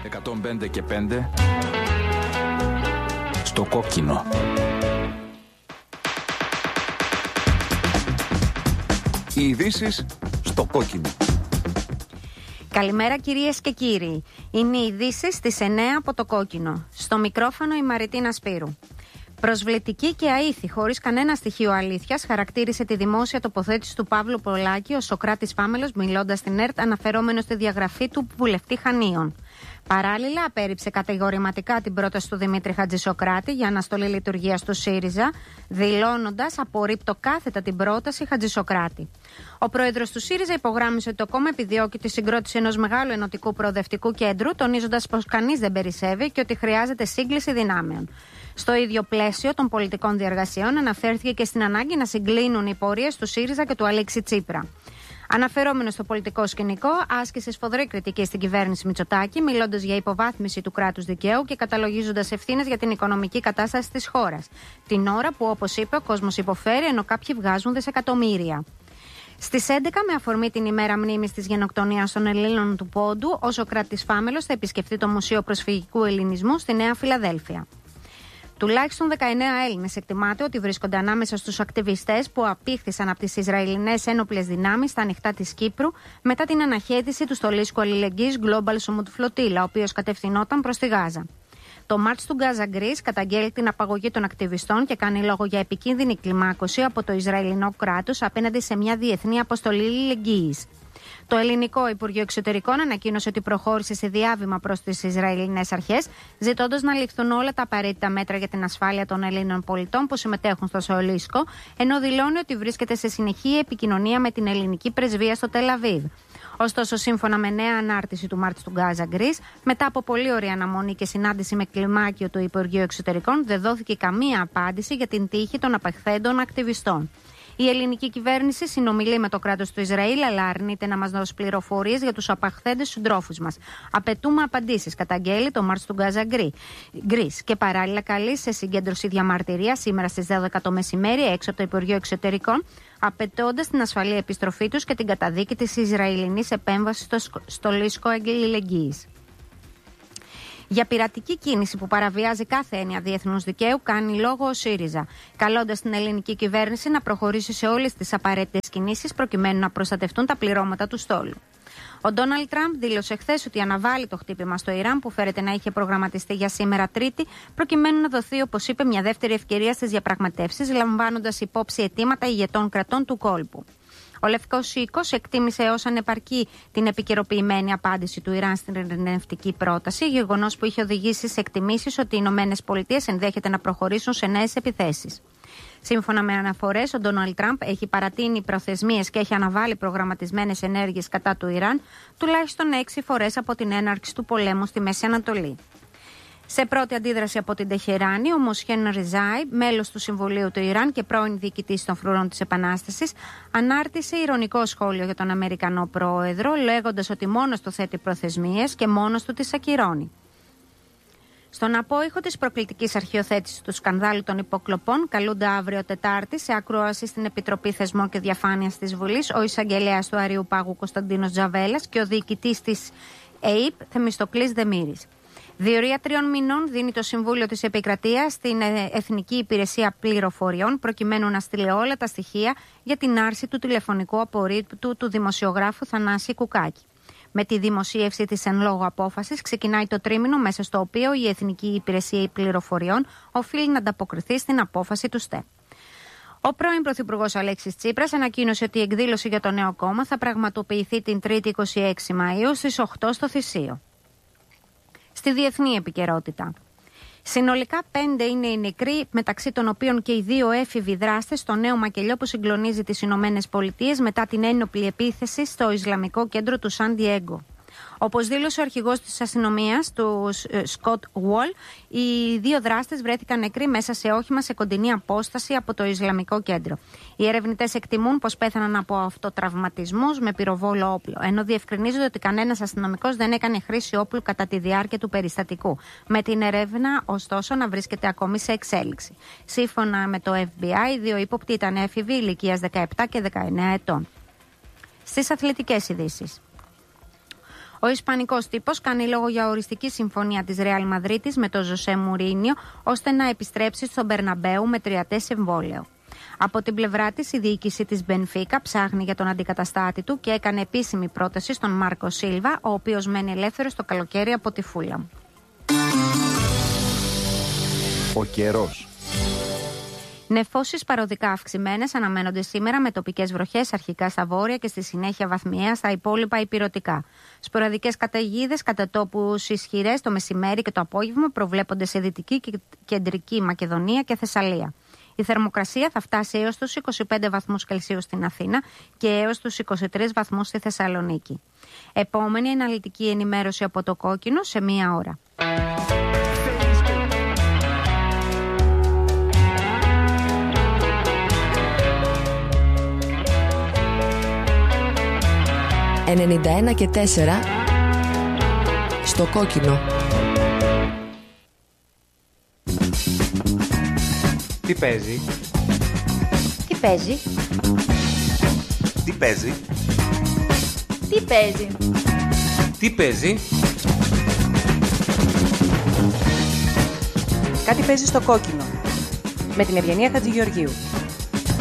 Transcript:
105 και 5 στο κόκκινο. Οι ειδήσεις στο κόκκινο. Καλημέρα κυρίες και κύριοι. Είναι οι ειδήσεις στις 9 από το κόκκινο. Στο μικρόφωνο η Μαριτίνα Σπύρου. Προσβλητική και αήθη, χωρίς κανένα στοιχείο αλήθειας, χαρακτήρισε τη δημόσια τοποθέτηση του Παύλου Πολάκη ο Σωκράτης Φάμελος, μιλώντας στην ΕΡΤ, αναφερόμενος στη διαγραφή του βουλευτή Χανίων. Παράλληλα, απέρριψε κατηγορηματικά την πρόταση του Δημήτρη Χατζησοκράτη για αναστολή λειτουργίας του ΣΥΡΙΖΑ, δηλώνοντας «Απορρίπτω κάθετα την πρόταση Χατζησοκράτη». Ο πρόεδρος του ΣΥΡΙΖΑ υπογράμμισε ότι το κόμμα επιδιώκει τη συγκρότηση ενός μεγάλου ενωτικού προοδευτικού κέντρου, τονίζοντας πως κανείς δεν περισσεύει και ότι χρειάζεται σύγκληση δυνάμεων. Στο ίδιο πλαίσιο των πολιτικών διεργασιών, αναφέρθηκε και στην ανάγκη να συγκλίνουν οι πορείες του ΣΥΡΙΖΑ και του Αλέξη Τσίπρα. Αναφερόμενος στο πολιτικό σκηνικό, άσκησε σφοδρή κριτική στην κυβέρνηση Μητσοτάκη, μιλώντας για υποβάθμιση του κράτους δικαίου και καταλογίζοντας ευθύνες για την οικονομική κατάσταση της χώρας. Την ώρα που, όπως είπε, ο κόσμος υποφέρει ενώ κάποιοι βγάζουν δισεκατομμύρια. Στις 11, με αφορμή την ημέρα μνήμης της γενοκτονίας των Ελλήνων του Πόντου, ο Σωκράτης Φάμελος θα επισκεφτεί το Μουσείο Προσφυγικού Ελληνισμού στη Νέα Φιλαδέλφια. Τουλάχιστον 19 Έλληνες εκτιμάται ότι βρίσκονται ανάμεσα στους ακτιβιστές που απήχθησαν από τις Ισραηλινές ένοπλες δυνάμεις στα ανοιχτά της Κύπρου μετά την αναχέτηση του στολίσκου αλληλεγγύης Global Summit Flotilla, ο οποίος κατευθυνόταν προς τη Γάζα. Το Μάρτς του Gaza Greece καταγγέλει την απαγωγή των ακτιβιστών και κάνει λόγο για επικίνδυνη κλιμάκωση από το Ισραηλινό κράτος απέναντι σε μια διεθνή αποστολή αλληλεγγύης. Το ελληνικό Υπουργείο Εξωτερικών ανακοίνωσε ότι προχώρησε σε διάβημα προς τις Ισραηλινές αρχές, ζητώντας να ληφθούν όλα τα απαραίτητα μέτρα για την ασφάλεια των Ελλήνων πολιτών που συμμετέχουν στο Στολίσκο, ενώ δηλώνει ότι βρίσκεται σε συνεχή επικοινωνία με την ελληνική πρεσβεία στο Τελ-Αβίβ. Ωστόσο, σύμφωνα με νέα ανάρτηση του Μάρτς του Gaza Greece, μετά από πολύ ωραία αναμονή και συνάντηση με κλιμάκιο του Υπουργείου Εξωτερικών, δεν δόθηκε καμία απάντηση για την τύχη των απεχθέντων ακτιβιστών. Η ελληνική κυβέρνηση συνομιλεί με το κράτος του Ισραήλ, αλλά αρνείται να μας δώσει πληροφορίες για τους απαχθέντες συντρόφους μας. Απαιτούμε απαντήσεις, καταγγέλει το Μάρτς του Gaza Greece. Και παράλληλα καλεί σε συγκέντρωση διαμαρτυρία σήμερα στις 12 το μεσημέρι έξω από το Υπουργείο Εξωτερικών, απαιτώντας την ασφαλή επιστροφή τους και την καταδίκη της Ισραηλινής επέμβασης στο στολίσκο αλληλεγγύης. Για πειρατική κίνηση που παραβιάζει κάθε έννοια διεθνούς δικαίου, κάνει λόγο ο ΣΥΡΙΖΑ, καλώντας την ελληνική κυβέρνηση να προχωρήσει σε όλες τις απαραίτητες κινήσεις προκειμένου να προστατευτούν τα πληρώματα του στόλου. Ο Ντόναλντ Τραμπ δήλωσε χθες ότι αναβάλει το χτύπημα στο Ιράν που φέρεται να είχε προγραμματιστεί για σήμερα Τρίτη, προκειμένου να δοθεί, όπως είπε, μια δεύτερη ευκαιρία στις διαπραγματεύσεις, λαμβάνοντας υπόψη αιτήματα ηγετών κρατών του κόλπου. Ο Λευκός Οίκος εκτίμησε ως ανεπαρκή την επικαιροποιημένη απάντηση του Ιράν στην ειρηνευτική πρόταση, γεγονός που είχε οδηγήσει σε εκτιμήσεις ότι οι ΗΠΑ ενδέχεται να προχωρήσουν σε νέες επιθέσεις. Σύμφωνα με αναφορές, ο Ντόναλντ Τραμπ έχει παρατείνει προθεσμίες και έχει αναβάλει προγραμματισμένες ενέργειες κατά του Ιράν τουλάχιστον 6 φορές από την έναρξη του πολέμου στη Μέση Ανατολή. Σε πρώτη αντίδραση από την Τεχεράνη, ο Μοσχέν Ριζάι, μέλος του Συμβουλίου του Ιράν και πρώην διοικητής των Φρουρών της Επανάστασης, ανάρτησε ηρωνικό σχόλιο για τον Αμερικανό πρόεδρο, λέγοντας ότι μόνος του θέτει προθεσμίες και μόνος του τις ακυρώνει. Στον απόϊχο της προκλητικής αρχιοθέτησης του σκανδάλου των υποκλοπών, καλούνται αύριο Τετάρτη σε ακρόαση στην Επιτροπή Θεσμών και Διαφάνειας της Βουλής ο εισαγγελέας του Αριουπάγου Κωνσταντίνος Τζαβέλας και ο διοικητής της ΕΙΠ Θεμιστοκλής Δεμήρης. Διορία 3 μηνών δίνει το Συμβούλιο της Επικρατείας στην Εθνική Υπηρεσία Πληροφοριών προκειμένου να στείλει όλα τα στοιχεία για την άρση του τηλεφωνικού απορρίτου του δημοσιογράφου Θανάση Κουκάκη. Με τη δημοσίευση της εν λόγω απόφασης ξεκινάει το τρίμηνο μέσα στο οποίο η Εθνική Υπηρεσία Πληροφοριών οφείλει να ανταποκριθεί στην απόφαση του ΣΤΕ. Ο πρώην Πρωθυπουργός Αλέξης Τσίπρας ανακοίνωσε ότι η εκδήλωση για το νέο κόμμα θα πραγματοποιηθεί την 3η 26 Μαΐου στις 8 στο Θησίο. Στη διεθνή επικαιρότητα. Συνολικά 5 είναι οι νεκροί, μεταξύ των οποίων και οι 2 έφηβοι δράστες στο νέο μακελιό που συγκλονίζει τις Ηνωμένες Πολιτείες μετά την ένοπλη επίθεση στο Ισλαμικό κέντρο του Σαν Ντιέγκο. Όπως δήλωσε ο αρχηγός της αστυνομίας, του Σκοτ Γουόλ, οι 2 δράστες βρέθηκαν νεκροί μέσα σε όχημα σε κοντινή απόσταση από το Ισλαμικό κέντρο. Οι ερευνητές εκτιμούν πως πέθαναν από αυτοτραυματισμούς με πυροβόλο όπλο, ενώ διευκρινίζονται ότι κανένας αστυνομικός δεν έκανε χρήση όπλου κατά τη διάρκεια του περιστατικού. Με την ερεύνα, ωστόσο, να βρίσκεται ακόμη σε εξέλιξη. Σύμφωνα με το FBI, οι 2 ύποπτοι ήταν έφηβοι ηλικίας 17 και 19 ετών. Στις αθλητικές ειδήσεις. Ο Ισπανικός τύπος κάνει λόγο για οριστική συμφωνία της Ρεάλ Μαδρίτης με τον Ζωσέ Μουρίνιο, ώστε να επιστρέψει στον Μπερναμπέου με τριετές συμβόλαιο. Από την πλευρά της, η διοίκηση της Μπενφίκα ψάχνει για τον αντικαταστάτη του και έκανε επίσημη πρόταση στον Μάρκο Σίλβα, ο οποίος μένει ελεύθερος το καλοκαίρι από τη Φούλαμ. Ο καιρός. Νεφώσεις παροδικά αυξημένες αναμένονται σήμερα, με τοπικές βροχές αρχικά στα βόρεια και στη συνέχεια βαθμιαία στα υπόλοιπα ηπειρωτικά. Σποραδικές καταιγίδες κατά τόπους ισχυρές το μεσημέρι και το απόγευμα προβλέπονται σε δυτική και κεντρική Μακεδονία και Θεσσαλία. Η θερμοκρασία θα φτάσει έως τους 25 βαθμούς Κελσίου στην Αθήνα και έως τους 23 βαθμούς στη Θεσσαλονίκη. Επόμενη αναλυτική ενημέρωση από το Κόκκινο σε μία ώρα. «91 και 4» στο Κόκκινο. Τι παίζει? Τι παίζει? Τι παίζει? Τι παίζει? Τι παίζει? Κάτι παίζει στο Κόκκινο με την Ευγενία Χατζηγεωργίου.